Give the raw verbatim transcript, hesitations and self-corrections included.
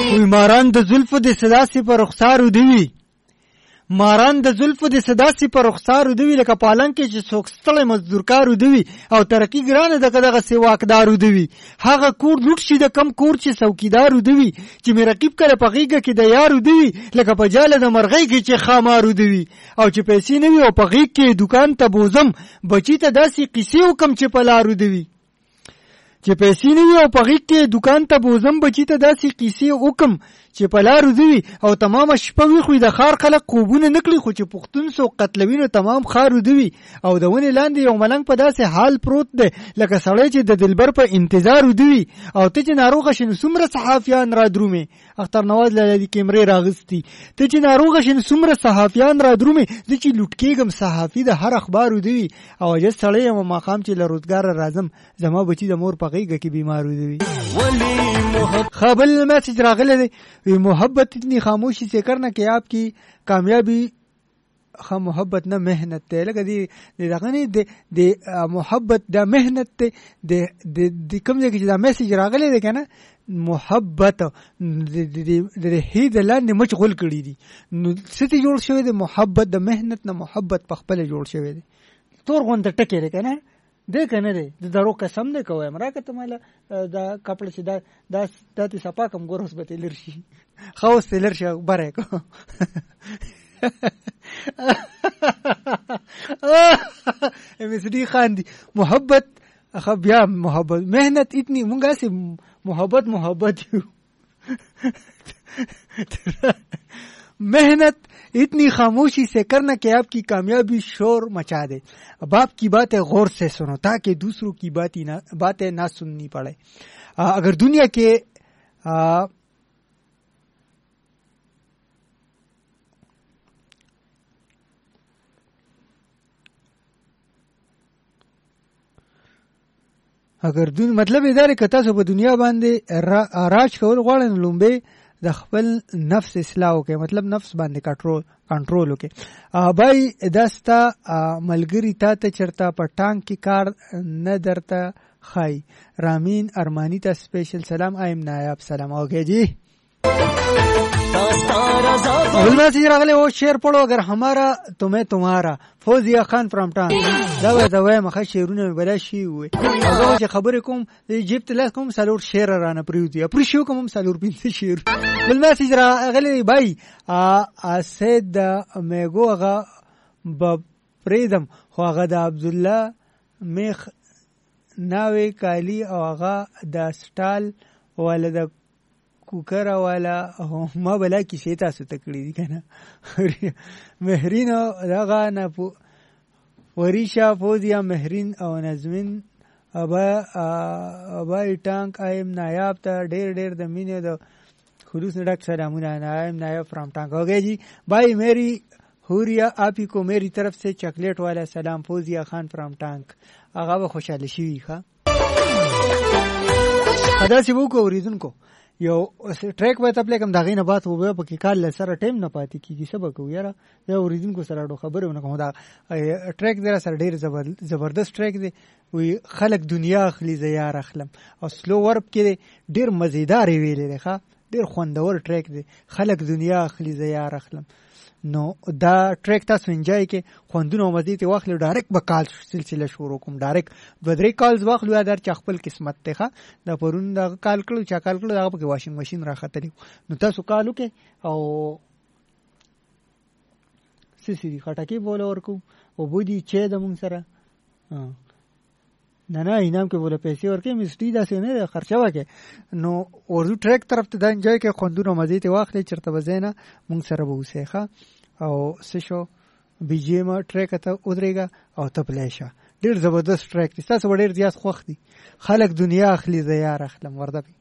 وی ماران د زلفو د صدا سی پر رخسارو دی ماران د زلفو د صدا سی پر رخسارو دی لکه پالنګ کې چې څوک ستړی مزدورکارو دی او ترقی ګرانه دغه دغه سی واکدارو دی هغه کور لوټ شي د کم کور چې څوکیدارو دی چې مې رقیب کړه په غیږه کې د یارو دی لکه په جاله د مرغۍ کې چې خامارو دی او چې پیسې نه وي او په غیږ کې دکان ته بوزم بچی ته داسې قصې وکم چې په لارو دی چې پیسې نه وي او په غیږ کې دکان ته بوزم بچی ته داسې قصې وکم چې په لارو دی او تمام شپه وي خو د خار خلک خوبونه نکړي خو چې پښتون سو قتلوي نو تمام خارو دی او د ونې لاندې یو ملنګ په داسې حال پروت دی لکه سړی چې د دلبر په انتظار دی او ته چې ناروغه شې نو څومره صحافیان را درومې اختر نواز لاله د کیمرې راغستی ته چې ناروغه شې نو څومره صحافیان را درومې زه چې لوټ کېږم صحافي د هر اخبارو دی او جس سړی یم ماقام چې له روزګاره راځم زما بچي د مور په غیږه کې بیمارو دی خبل میسج راغلی دی محبت اتنی خاموشی سے کرنا کہ آپ کی کامیابی خا محبت نہ محنت تے لگا دی دغنی دی دی محبت دا محنت تے دی دی کوم ځای کې دا میسج راغلی دی کنه محبت د هی د لاندې مچ غول کړی دي نو ستې جوړ شوی دی محبت د محنت نه محبت په خپل جوړ شوی دی تور غوند ټکی دی کنه دې کنه دی د درو قسم نه کوم راکه ته مال دا کپړه چې دا د ستاتي صفا کم ګورس به تلر شي خو تلر شي بره کو ام اس ڈی خان دی محبت اخ بیا محبت محنت اتنی مونږه سي محبت محبت یو محنت اتنی خاموشی سے کرنا کہ آپ کی کامیابی شور مچا دے اب آپ کی باتیں غور سے سنو تاکہ دوسروں کی باتیں نہ سننی پڑے اگر دنیا کے اگر دن مطلب ادارے کتا سو په دنیا باندې راج کول غواړي لومبه د خپل نفس اصلاح وکي مطلب نفس باندې کنټرول کنټرول وکي بای داستا ملګری تا ته چرتا په ټانک کې کار نه درته خای رامین ارمانی ته سپیشل سلام ایم نایاب سلام اوکے جی علماء سے راغلے وہ شعر پڑھو اگر ہمارا تمہیں تمہارا فوزیہ خان فرام ٹان دا دا وای مخه شعرونه بلا شي وي دا چې خبرې کوم جبت لكم سالور شعر رانه پریوتی پری شو کوم سالور بنت شعر علماء سے راغلے بھائی ا سید میگو غا بپریدم خو غا د عبد الله میخ ناوي کالی او غا د سټال ولدا کوکر والا ما بلا کی شیتا ست تکړی دي کنه مهرین دغه نه وریشا فوزیا مهرین او نظمین ابا ابا ټانک ایم نایاب ته ډیر ډیر د مینې د خلوص ډک سلامونه ایم نایاب فرام ټانک اوګه جی بھائی میری حوریا آپ ہی کو میری طرف سے چاکلیٹ والا سلام فوزیا خان فرام ټانک هغه به خوشاله شي ښه ادا سی وو کو اوریدونکو یو ټریک وای ته پلی کوم دغه نه بات وو په کې کال سره ټیم نه پاتې کیږي سبا کو یاره یو اوریدونکو سره ډو خبرونه کوم دا ټریک در سره ډیر زبردست ټریک دی وی خلق دنیا اخلي زیار اخلم او سلو ورب کې ډیر مزیدار ویلې دی ښا ډیر خوندور ټریک دی خلق دنیا اخلي زیار اخلم نو دا ټریک تاسو انجوای کې خوندونه او مزید واخلو ډایرکټ به کال سلسله شروع کوم ډایرکټ دوه درې کالز واخلو یا در چ خپل قسمت ته دا پرون دا کال کړو چا کال کړو دا په واشنګ ماشین راخته نو تاسو کالو کې او سسی خټکی بوله ورکو او بودی چې د مون سره نه نه اینام کې بوله پیسې ورکې مسټی دا څه نه خرچه وکې نو اردو ټریک طرف ته دا انجوای کې خوندونه مزید واخلې چرته وزینا مونږ سره به وسېخه او سشو بی جی ایم ټریک ته ودرېګا او ته پلیشه ډیر زبردست ټریک دی تاسو ډیر زیات خوښ دي خلک دنیا اخلي زیار اخلم ورده